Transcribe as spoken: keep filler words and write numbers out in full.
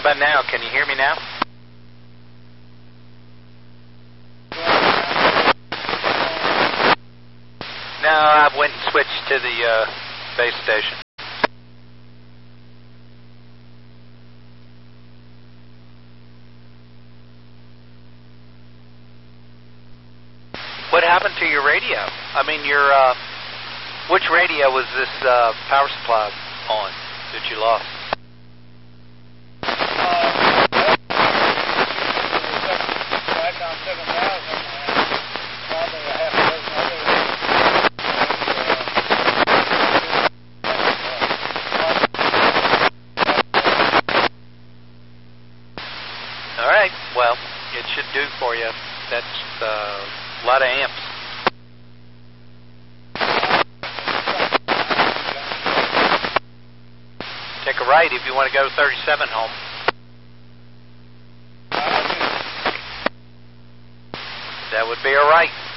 about now? Can you hear me now? No, I went and switched to the uh, base station. What happened to your radio? I mean, your, uh, which radio was this uh, power supply on that you lost? All right, well, it should do for you. That's uh, a lot of amps. Take a right if you want to go thirty-seven home. That would be a right.